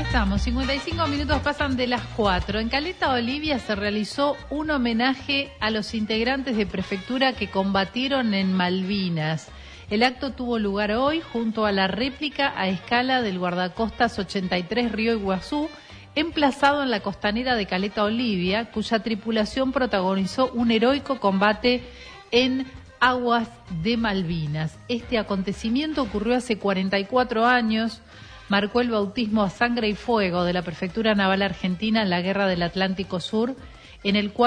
estamos, 55 minutos pasan de las 4. En Caleta Olivia se realizó un homenaje a los integrantes de prefectura que combatieron en Malvinas. El acto tuvo lugar hoy junto a la réplica a escala del guardacostas 83 Río Iguazú, emplazado en la costanera de Caleta Olivia, cuya tripulación protagonizó un heroico combate en aguas de Malvinas. Este acontecimiento ocurrió hace 44 años, marcó el bautismo a sangre y fuego de la Prefectura Naval Argentina en la Guerra del Atlántico Sur, en el cual